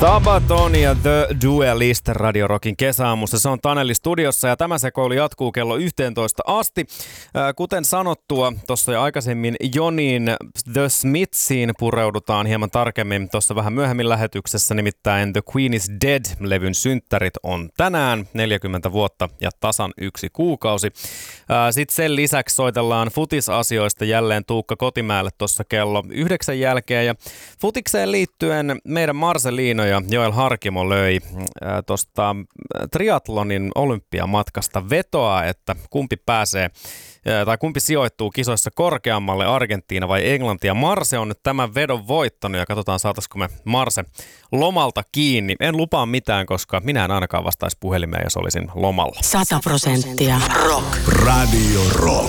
Sabaton ja The Duelist Radio Rockin kesäaamussa. Se on Taneli studiossa ja tämä sekoilu jatkuu kello 11 asti. Kuten sanottua, tuossa jo aikaisemmin Jonin The Smithsiin pureudutaan hieman tarkemmin tuossa vähän myöhemmin lähetyksessä. Nimittäin The Queen is Dead-levyn synttärit on tänään 40 vuotta ja tasan 1 kuukausi. Sitten sen lisäksi soitellaan futisasioista jälleen Tuukka Kotimäelle tuossa kello 9 jälkeen. Ja futikseen liittyen meidän Marceliino ja Joel Harkimo löi tuosta triathlonin olympiamatkasta vetoa, että kumpi pääsee tai kumpi sijoittuu kisoissa korkeammalle, Argentiina vai Englanti. Ja Marse on nyt tämän vedon voittanut ja katsotaan saataisiko me Marse lomalta kiinni. En lupaa mitään, koska minä en ainakaan vastaisi puhelimeen, jos olisin lomalla. 100% rock. Radio Rock.